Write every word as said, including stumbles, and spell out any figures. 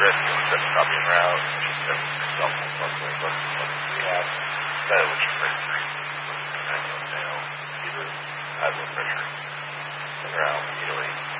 risk of just stopping route, just yourself and something, but we have that which is very free. Kind of nail, either high blood pressure, and around immediately.